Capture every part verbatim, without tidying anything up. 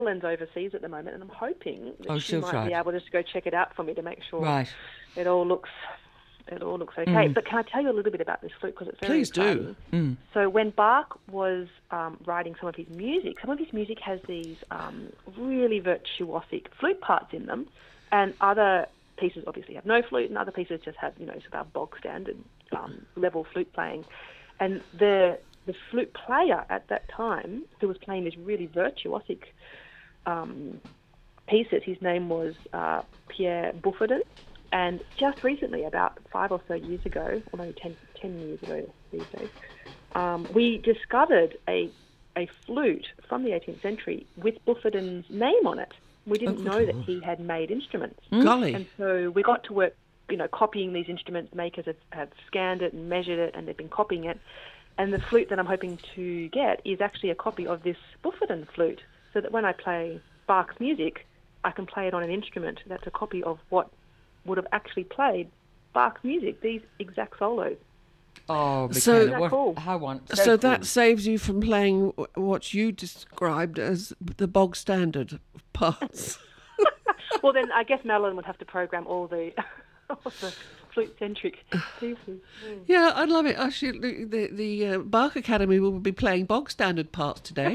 Madeleine's overseas at the moment, and I'm hoping that Oh, she she'll might try be it. able just to go check it out for me to make sure Right. it all looks it all looks okay. Mm. But can I tell you a little bit about this flute, because it's very Please do. exciting. Mm. So when Bach was um, writing some of his music, some of his music has these um, really virtuosic flute parts in them, and other pieces obviously have no flute, and other pieces just have, you know, sort of bog standard um, level flute playing. And the the flute player at that time, who was playing these really virtuosic um, pieces, his name was uh, Pierre Bouffardin. And just recently, about five or so years ago, or maybe ten, ten years ago these days, um, we discovered a a flute from the eighteenth century with Bouffardin's name on it. We didn't know that he had made instruments. Golly. And so we got to work, you know, copying these instruments. Makers have, have scanned it and measured it, and they've been copying it. And the flute that I'm hoping to get is actually a copy of this Bouffardin flute, so that when I play Bach's music, I can play it on an instrument that's a copy of what would have actually played Bach's music, these exact solos. Oh, So- Michaela, Isn't that what, cool? how one, so, So, cool. that saves you from playing w- what you described as the bog standard parts. Well, then I guess Madeleine would have to program all the, all the flute-centric pieces. Mm. Yeah, I love it. Actually, the the, the uh, Bach Academy will be playing bog standard parts today.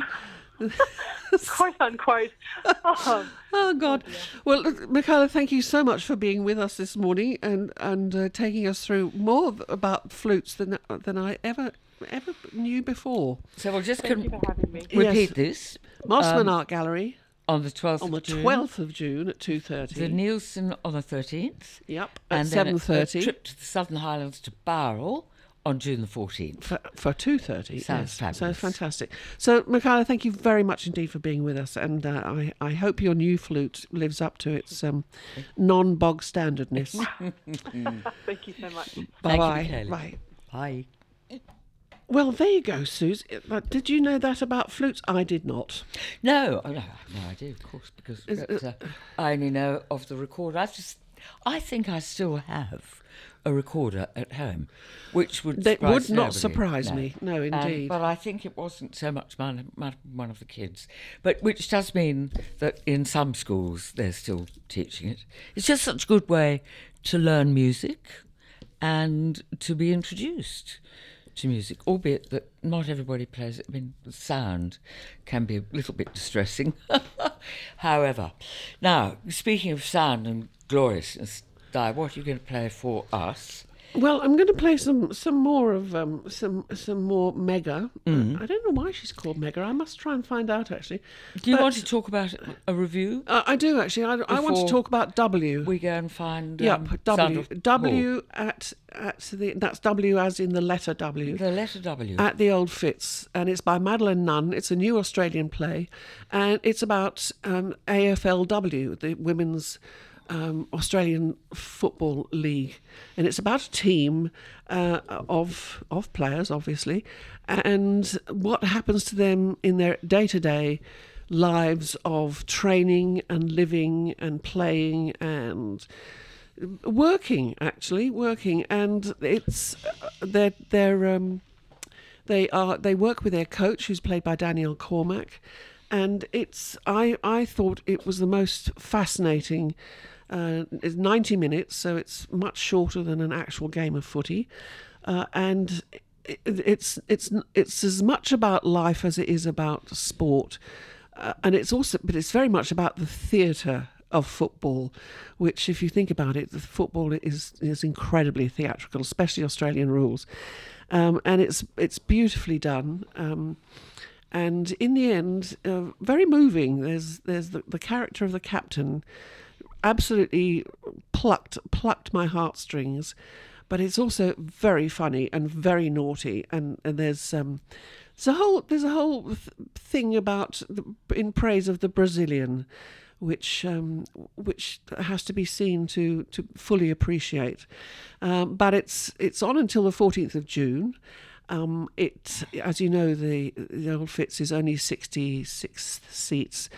Quote unquote. Oh, Oh God! Well, look, Michaela, thank you so much for being with us this morning and and uh, taking us through more th- about flutes than than I ever ever knew before. So we'll just thank con- you for having me. repeat Yes. this. Mossman Um, Art Gallery on the twelfth on the of June. twelfth of June at two thirty. The Nielsen on the thirteenth. Yep, at And then seven a- thirty. A trip to the Southern Highlands to Barrel on June the fourteenth. For, for two thirty. Sounds yes. So fabulous. fantastic. So, Michaela, thank you very much indeed for being with us, and uh, I I hope your new flute lives up to its um, non bog standardness. Thank you so much. Bye Thank you, bye. Michaela. Bye. Bye. Well, there you go, Suze. But did you know that about flutes? I did not. No, oh, no, I have no idea, of course, because Is- but, uh, I only know of the recorder. I just, I think I still have a recorder at home, which would That surprise would not nobody. surprise No. me. No, Um, indeed. but I think it wasn't so much my, my, one of the kids, but which does mean that in some schools they're still teaching it. It's just such a good way to learn music and to be introduced to music, albeit that not everybody plays it. I mean, the sound can be a little bit distressing. However, now, speaking of sound and gloriousness, Di, what are you going to play for us? Well, I'm going to play some some more of um, some some more Mega. Mm. Uh, I don't know why she's called Mega. I must try and find out actually. Do you But- want to talk about a review? Uh, I do actually. I, I want to Before talk about W. We go and find Yep, um, W. Sound of W at at the that's W as in the letter W. Hall. The letter W. At the Old Fitz, and it's by Madeleine Nunn. It's a new Australian play, and it's about um, A F L W, the Women's um, Australian Football League, and it's about a team uh, of of players, obviously, and what happens to them in their day to day lives of training and living and playing and working, actually working, and it's uh, they're they're um, they are they work with their coach, who's played by Daniel Cormack, and it's I I thought it was the most fascinating. Uh, it's ninety minutes, so it's much shorter than an actual game of footy, uh, and it, it's it's it's as much about life as it is about sport, uh, and it's also but it's very much about the theatre of football, which, if you think about it, the football is is incredibly theatrical, especially Australian rules, um, and it's it's beautifully done. Um, and in the end, uh, very moving. There's there's the, the character of the captain, absolutely plucked plucked my heartstrings, but it's also very funny and very naughty. And, and there's um, there's a whole there's a whole th- thing about the, in praise of the Brazilian, which um, which has to be seen to to fully appreciate. Um, but it's it's on until the fourteenth of June. Um, it, as you know, the the Old Fitz is only sixty-six seats,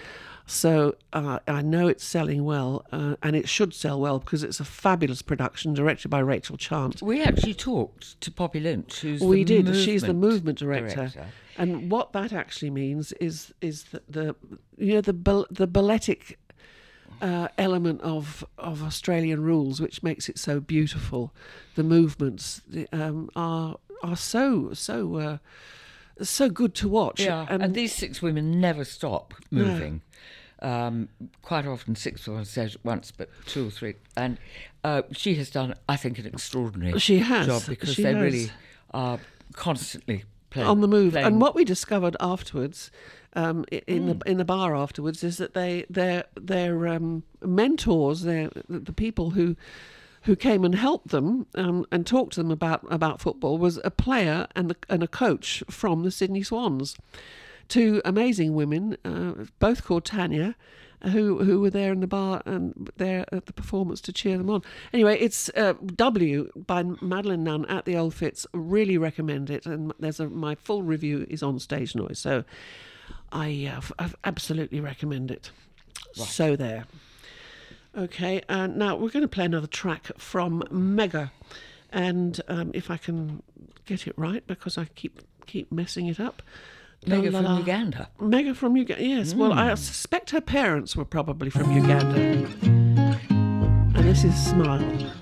So uh, I know it's selling well, uh, and it should sell well because it's a fabulous production directed by Rachel Chant. We actually talked to Poppy Lynch, who's We the did. She's the movement director. director. And what that actually means is is the, the you know the bal- the balletic uh, element of of Australian rules, which makes it so beautiful. The movements the, um, are are so so uh, so good to watch. Yeah, and, and these six women never stop moving. No. Um, quite often six on stage at once, but two or three. And uh, she has done, I think, an extraordinary she has. job because she they has. really are constantly playing, on the move. playing. And what we discovered afterwards, um, i- in Mm. the in the bar afterwards, is that they their their um, mentors, their the, the people who who came and helped them um, and talked to them about about football was a player and the, and a coach from the Sydney Swans. Two amazing women, uh, both called Tanya, who who were there in the bar and there at the performance to cheer them on. Anyway, it's uh, W by Madeline Nunn at the Old Fitz. Really recommend it, and there's a my full review is on Stage Noise, so I, uh, I absolutely recommend it. Right. So there. Okay, and now we're going to play another track from Mega, and um, if I can get it right because I keep keep messing it up. Mega La, la, from la. Uganda. Mega from Uganda, yes. Mm. Well, I suspect her parents were probably from Uganda. And this is Smile.